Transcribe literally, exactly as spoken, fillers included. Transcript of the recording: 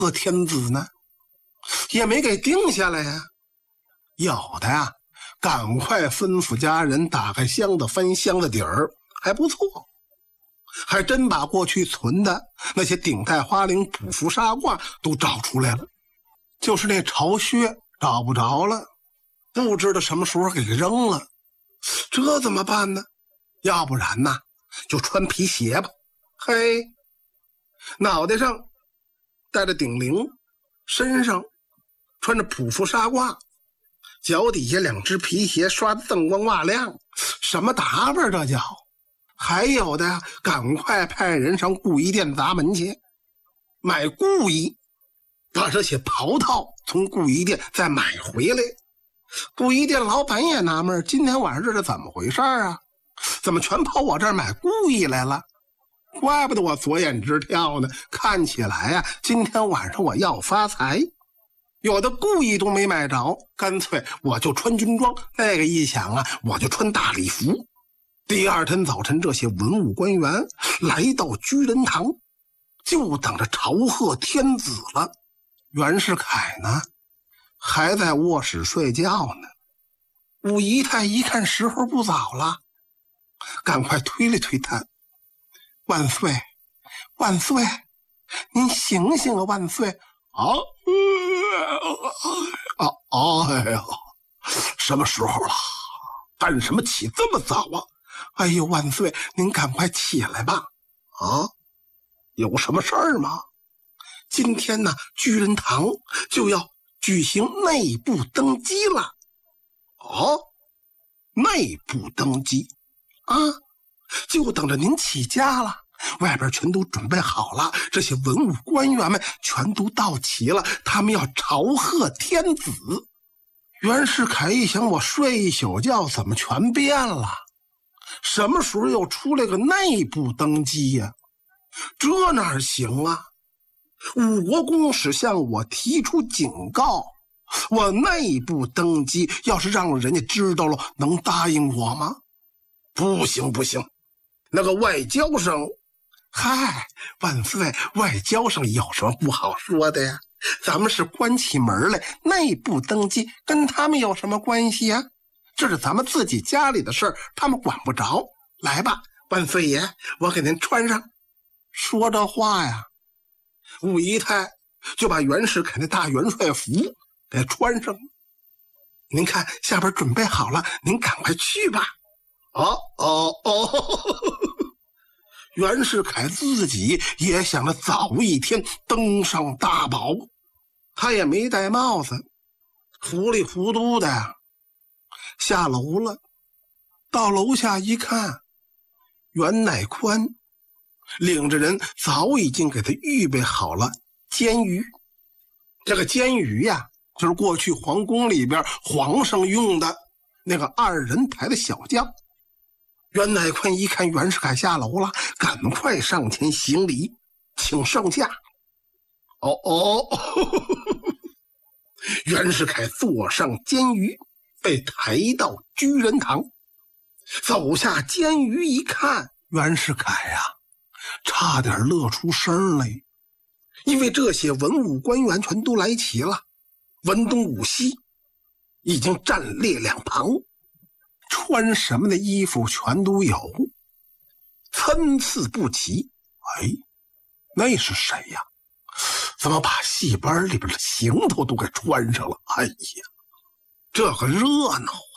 贺天子呢，也没给定下来呀。有的呀，赶快吩咐家人打开箱子翻箱子底儿，还不错，还真把过去存的那些顶戴花翎、卜符纱卦都找出来了，就是那朝靴找不着了，不知道什么时候给扔了，这怎么办呢？要不然呢，就穿皮鞋吧。嘿，脑袋上戴着顶翎，身上穿着卜符纱褂，脚底下两只皮鞋刷得锃光瓦亮，什么打扮这叫？还有的呀，赶快派人上布衣店砸门去买布衣，把这些袍套从布衣店再买回来。布衣店老板也纳闷，今天晚上这是怎么回事啊？怎么全跑我这儿买布衣来了？怪不得我左眼直跳呢，看起来呀、啊，今天晚上我要发财。有的故意都没买着，干脆我就穿军装，那个一想啊，我就穿大礼服。第二天早晨，这些文武官员来到居仁堂，就等着朝贺天子了。袁世凯呢，还在卧室睡觉呢。武姨太一看时候不早了，赶快推了推他：“万岁，万岁，您醒醒啊，万岁！”啊，啊，哎呀，什么时候了？干什么起这么早啊？哎呦，万岁，您赶快起来吧！啊，有什么事儿吗？今天呢，居仁堂就要举行内部登基了。哦，内部登基啊，就等着您起驾了。外边全都准备好了，这些文武官员们全都到齐了，他们要朝贺天子。袁世凯一想，我睡一宿觉怎么全变了？什么时候又出来个内部登基呀、啊？这哪行啊？五国公使向我提出警告，我内部登基，要是让人家知道了，能答应我吗？不行不行，那个外交上，嗨，万岁，外交上有什么不好说的呀？咱们是关起门来，内部登基跟他们有什么关系呀？这是咱们自己家里的事儿，他们管不着。来吧，万岁爷，我给您穿上。说这话呀，武姨太就把袁世凯的大元帅服给穿上了。您看下边准备好了，您赶快去吧。哦哦哦！袁世凯自己也想着早一天登上大宝，他也没戴帽子，糊里糊涂的呀下楼了。到楼下一看，袁乃宽领着人早已经给他预备好了煎鱼。这个煎鱼呀，就是过去皇宫里边皇上用的那个二人抬的小轿。袁乃宽一看袁世凯下楼了，赶快上前行礼，请圣驾。哦哦，袁世凯坐上监鱼，被抬到居仁堂，走下监鱼一看，袁世凯呀、啊，差点乐出声来，因为这些文武官员全都来齐了，文东武西已经站列两旁，穿什么的衣服全都有，参差不齐。哎，那是谁呀？怎么把戏班里边的行头都给穿上了？哎呀，这个热闹！